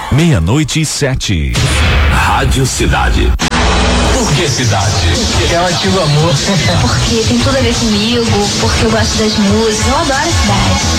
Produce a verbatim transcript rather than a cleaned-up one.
Meia-noite e sete. Rádio Cidade. Por que Cidade? Porque é um antigo amor. Porque tem tudo a ver comigo, porque eu gosto das músicas, eu adoro a cidade.